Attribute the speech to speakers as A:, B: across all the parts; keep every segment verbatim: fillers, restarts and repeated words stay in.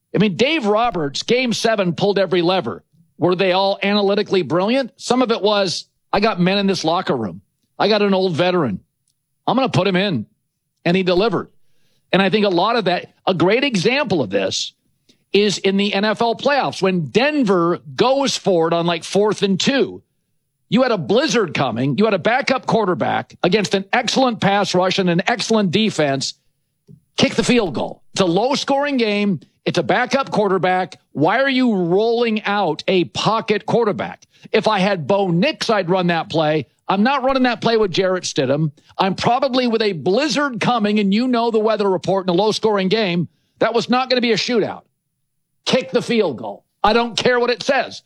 A: I mean, Dave Roberts, game seven, pulled every lever. Were they all analytically brilliant? Some of it was, I got men in this locker room. I got an old veteran. I'm going to put him in. And he delivered. And I think a lot of that, a great example of this is in the N F L playoffs. When Denver goes for it on like fourth and two, you had a blizzard coming. You had a backup quarterback against an excellent pass rush and an excellent defense. Kick the field goal. It's a low-scoring game. It's a backup quarterback. Why are you rolling out a pocket quarterback? If I had Bo Nix, I'd run that play. I'm not running that play with Jarrett Stidham. I'm probably with a blizzard coming, and you know the weather report in a low-scoring game. That was not going to be a shootout. Kick the field goal. I don't care what it says.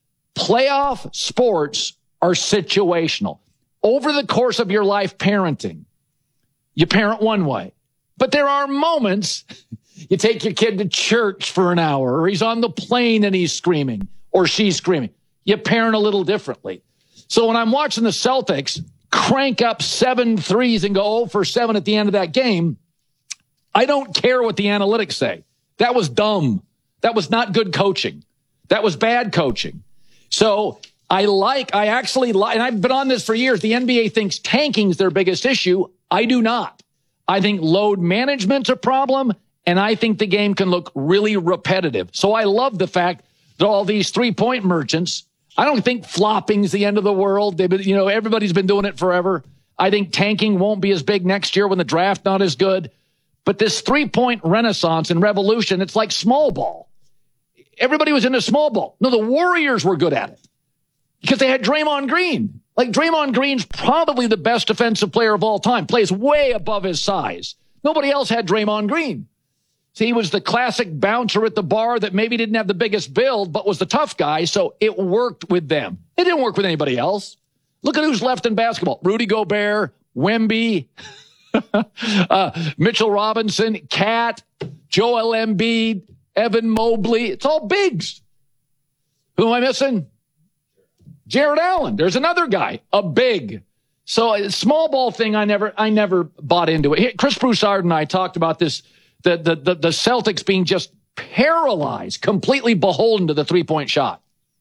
A: Playoff sports are situational. Over the course of your life parenting, you parent one way. But there are moments you take your kid to church for an hour, or he's on the plane and he's screaming, or she's screaming. You parent a little differently. So when I'm watching the Celtics crank up seven threes and go oh for seven at the end of that game, I don't care what the analytics say. That was dumb. That was not good coaching. That was bad coaching. So I like, I actually like, and I've been on this for years. The N B A thinks tanking is their biggest issue. I do not. I think load management's a problem, and I think the game can look really repetitive. So I love the fact that all these three-point merchants, I don't think flopping's the end of the world. They've been, you know, everybody's been doing it forever. I think tanking won't be as big next year when the draft not as good. But this three-point renaissance and revolution, it's like small ball. Everybody was into small ball. No, the Warriors were good at it because they had Draymond Green. Like, Draymond Green's probably the best defensive player of all time, plays way above his size. Nobody else had Draymond Green. See, he was the classic bouncer at the bar that maybe didn't have the biggest build, but was the tough guy, so it worked with them. It didn't work with anybody else. Look at who's left in basketball. Rudy Gobert, Wemby, uh, Mitchell Robinson, Cat, Joel Embiid, Evan Mobley. It's all bigs. Who am I missing? Jared Allen. There's another guy, a big. So a small ball thing, I never, I never bought into it. Chris Broussard and I talked about this, the, the, the, the Celtics being just paralyzed, completely beholden to the three-point shot.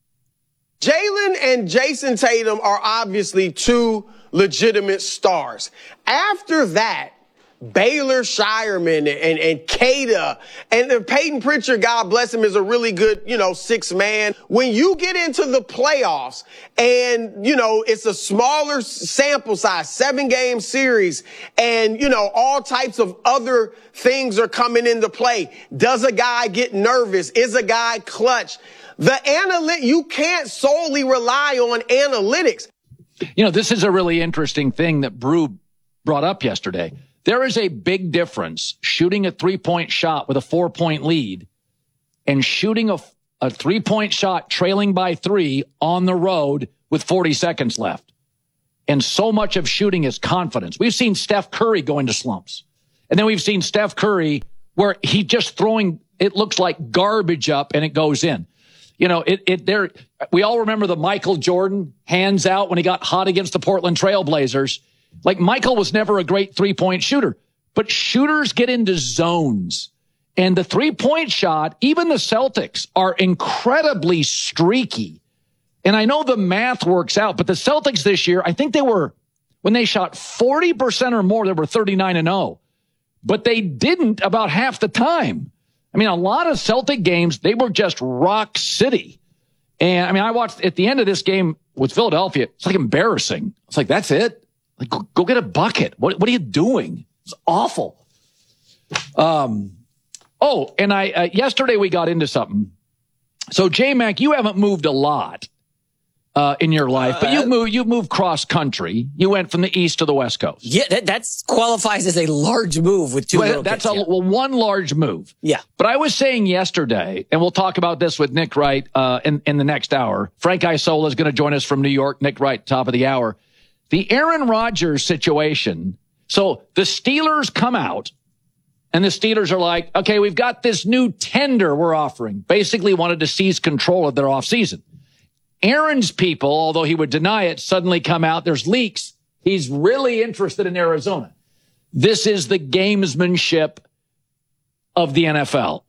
B: Jalen and Jason Tatum are obviously two legitimate stars. After that, Baylor Shireman and, and Kada and Peyton Pritchard, God bless him, is a really good, you know, six man. When you get into the playoffs and, you know, it's a smaller sample size, seven game series, and, you know, all types of other things are coming into play. Does a guy get nervous? Is a guy clutch? The analyt, you can't solely rely on analytics.
A: You know, this is a really interesting thing that Brew brought up yesterday. There is a big difference shooting a three-point shot with a four-point lead and shooting a, a three-point shot trailing by three on the road with forty seconds left. And so much of shooting is confidence. We've seen Steph Curry go into slumps. And then we've seen Steph Curry where he just throwing, it looks like garbage up and it goes in. You know, it, it, there, we all remember the Michael Jordan hands out when he got hot against the Portland Trail Blazers. Like, Michael was never a great three-point shooter, but shooters get into zones. And the three-point shot, even the Celtics are incredibly streaky. And I know the math works out, but the Celtics this year, I think they were, when they shot forty percent or more, they were thirty-nine and oh. But they didn't about half the time. I mean, a lot of Celtic games, they were just rock city. And I mean, I watched at the end of this game with Philadelphia, it's like embarrassing. It's like, that's it? Like, go, go get a bucket. What, what are you doing? It's awful. Um, oh, and I, uh, yesterday we got into something. So, J-Mac, you haven't moved a lot, uh, in your life, but you've moved, you've moved cross country. You went from the East to the West Coast.
C: Yeah, that that's qualifies as a large move with two
A: well,
C: little
A: That's
C: kids,
A: a,
C: yeah.
A: well, one large move.
C: Yeah.
A: But I was saying yesterday, and we'll talk about this with Nick Wright, uh, in, in the next hour. Frank Isola is going to join us from New York. Nick Wright, top of the hour. The Aaron Rodgers situation. So the Steelers come out and the Steelers are like, okay, we've got this new tender we're offering. Basically wanted to seize control of their offseason. Aaron's people, although he would deny it, suddenly come out. There's leaks. He's really interested in Arizona. This is the gamesmanship of the N F L.